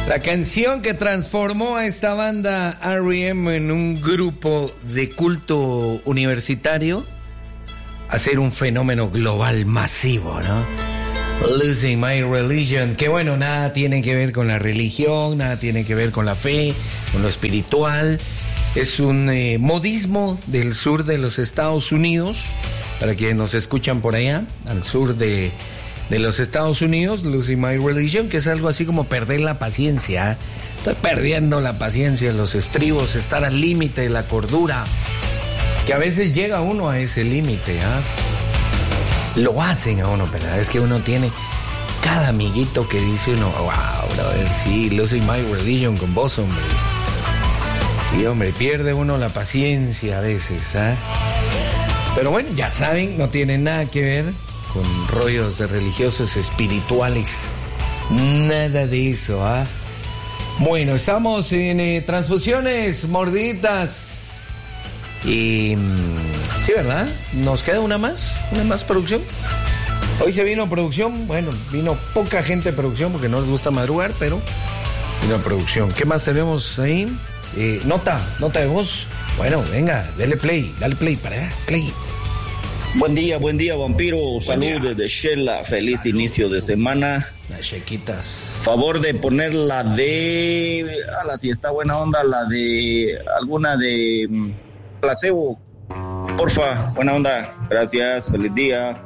La canción que transformó a esta banda R.E.M. en un grupo de culto universitario a ser un fenómeno global masivo, ¿no? Losing My Religion, que bueno, nada tiene que ver con la religión, nada tiene que ver con la fe, con lo espiritual. Es un modismo del sur de los Estados Unidos, para quienes nos escuchan por allá, al sur de los Estados Unidos, Losing My Religion, que es algo así como perder la paciencia. Estoy perdiendo la paciencia, los estribos, estar al límite de la cordura, que a veces llega uno a ese límite, Lo hacen a uno, ¿verdad? Es que uno tiene cada amiguito que dice uno, wow, brother, sí, Losing My Religion con vos, hombre. Sí, hombre, pierde uno la paciencia a veces, Pero bueno, ya saben, no tiene nada que ver con rollos de religiosos espirituales. Nada de eso, Bueno, estamos en transfusiones, mordiditas. Y sí, ¿verdad? ¿Nos queda una más producción? Hoy se vino producción, bueno, vino poca gente de producción porque no les gusta madrugar, pero vino producción. ¿Qué más tenemos ahí? Nota de voz. Bueno, venga, dale play para allá, play. Buen día, vampiro. Saludos desde Shela. Feliz inicio de semana. Las chequitas. Favor de poner la de... si está buena onda, la de... alguna de... Placebo. Porfa, buena onda. Gracias, feliz día.